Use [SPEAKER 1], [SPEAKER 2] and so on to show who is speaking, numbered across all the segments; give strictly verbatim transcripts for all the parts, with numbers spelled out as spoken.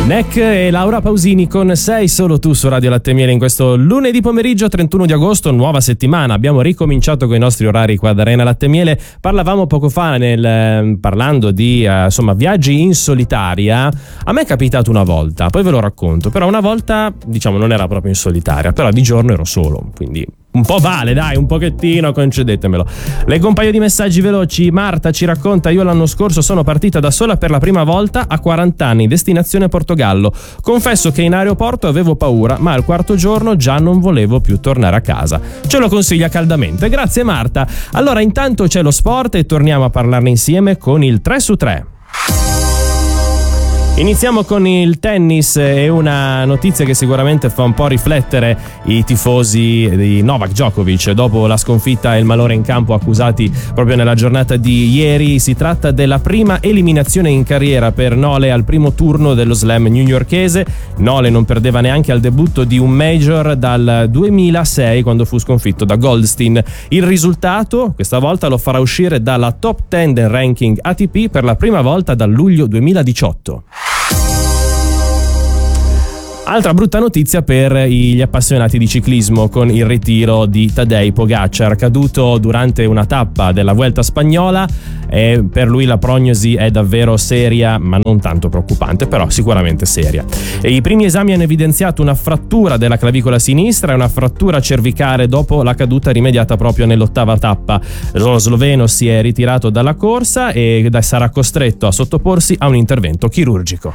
[SPEAKER 1] Neck e Laura Pausini con Sei solo tu su Radio Latte e Miele in questo lunedì pomeriggio trentuno di agosto, nuova settimana. Abbiamo ricominciato con i nostri orari qua ad Arena Latte e Miele. Parlavamo poco fa nel eh, parlando di eh, insomma viaggi in solitaria. A me è capitato una volta, poi ve lo racconto, però una volta diciamo non era proprio in solitaria, però di giorno ero solo, quindi un po' vale, dai, un pochettino, concedetemelo. Leggo un paio di messaggi veloci. Marta ci racconta: io l'anno scorso sono partita da sola per la prima volta a quaranta anni, destinazione Portogallo. Confesso che in aeroporto avevo paura, ma al quarto giorno già non volevo più tornare a casa. Ce lo consiglia caldamente. Grazie Marta. Allora intanto c'è lo sport e torniamo a parlarne insieme con il tre su tre. Iniziamo con il tennis e una notizia che sicuramente fa un po' riflettere i tifosi di Novak Djokovic dopo la sconfitta e il malore in campo accusati proprio nella giornata di ieri. Si tratta della prima eliminazione in carriera per Nole al primo turno dello slam newyorkese. Nole non perdeva neanche al debutto di un major dal duemilasei, quando fu sconfitto da Goldstein. Il risultato questa volta lo farà uscire dalla top dieci del ranking A T P per la prima volta dal luglio duemiladiciotto. Altra brutta notizia per gli appassionati di ciclismo, con il ritiro di Tadej Pogačar, caduto durante una tappa della Vuelta spagnola. E per lui la prognosi è davvero seria, ma non tanto preoccupante, però sicuramente seria. E i primi esami hanno evidenziato una frattura della clavicola sinistra e una frattura cervicale dopo la caduta rimediata proprio nell'ottava tappa. Lo sloveno si è ritirato dalla corsa e sarà costretto a sottoporsi a un intervento chirurgico.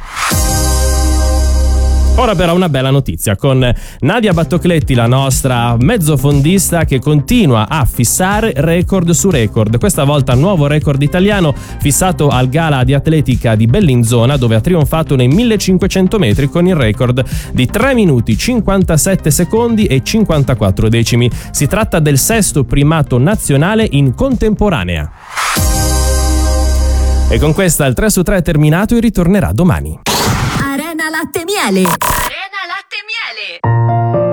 [SPEAKER 1] Ora però una bella notizia con Nadia Battocletti, la nostra mezzofondista, che continua a fissare record su record. Questa volta nuovo record italiano fissato al Gala di Atletica di Bellinzona, dove ha trionfato nei millecinquecento metri con il record di tre minuti cinquantasette secondi e cinquantaquattro decimi. Si tratta del sesto primato nazionale in contemporanea. E con questa il tre su tre è terminato e ritornerà domani.
[SPEAKER 2] Arena Latte e Miele. Arena Latte e Miele.